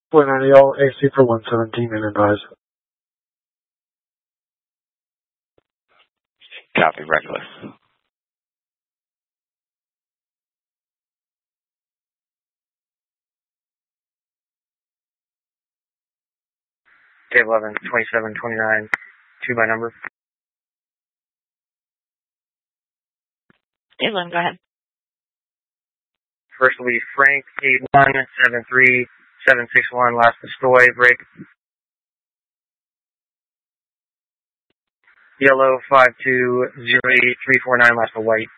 490 all, AC for 117 and advise. Copy, reckless. K11, 27, 29, 2 by number. K11, go ahead. First will be Frank 8173761, last Pistoy, break. Yellow 5208349, last to white.